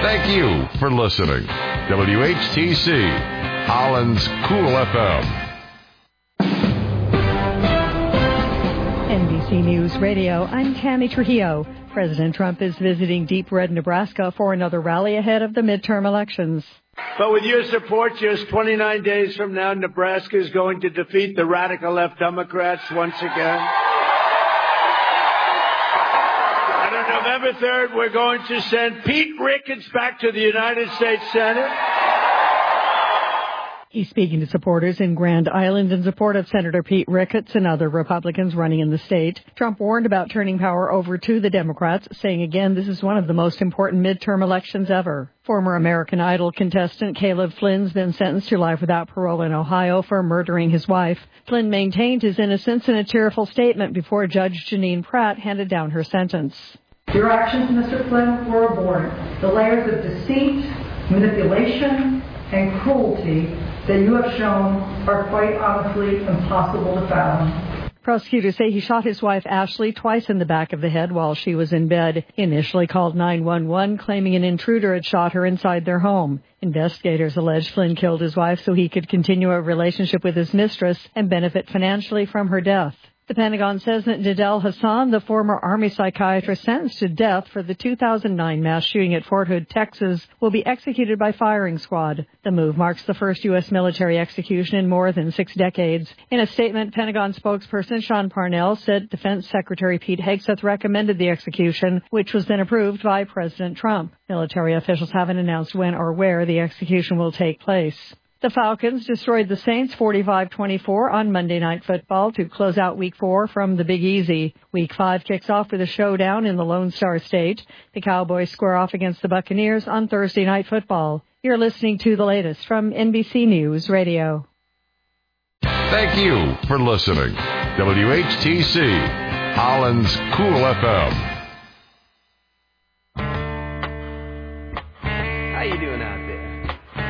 Thank you for listening. WHTC, Holland's Cool FM. NBC News Radio, I'm Tammy Trujillo. President Trump is visiting Deep Red, Nebraska for another rally ahead of the midterm elections. But with your support, just 29 days from now, Nebraska is going to defeat the radical left Democrats once again. And on November 3rd, we're going to send Pete Ricketts back to the United States Senate. He's speaking to supporters in Grand Island in support of Senator Pete Ricketts and other Republicans running in the state. Trump warned about turning power over to the Democrats, saying again this is one of the most important midterm elections ever. Former American Idol contestant Caleb Flynn's been sentenced to life without parole in Ohio for murdering his wife. Flynn maintained his innocence in a tearful statement before Judge Janine Pratt handed down her sentence. Your actions, Mr. Flynn, were abhorrent. The layers of deceit, manipulation, and cruelty that you have shown are quite honestly impossible to fathom. Prosecutors say he shot his wife Ashley twice in the back of the head while she was in bed. He initially called 911, claiming an intruder had shot her inside their home. Investigators allege Flynn killed his wife so he could continue a relationship with his mistress and benefit financially from her death. The Pentagon says that Nidal Hasan, the former Army psychiatrist sentenced to death for the 2009 mass shooting at Fort Hood, Texas, will be executed by firing squad. The move marks the first U.S. military execution in more than 6 decades. In a statement, Pentagon spokesperson Sean Parnell said Defense Secretary Pete Hegseth recommended the execution, which was then approved by President Trump. Military officials haven't announced when or where the execution will take place. The Falcons destroyed the Saints 45-24 on Monday Night Football to close out Week 4 from the Big Easy. Week 5 kicks off with a showdown in the Lone Star State. The Cowboys square off against the Buccaneers on Thursday Night Football. You're listening to the latest from NBC News Radio. Thank you for listening. WHTC, Holland's Cool FM. How you doing out there?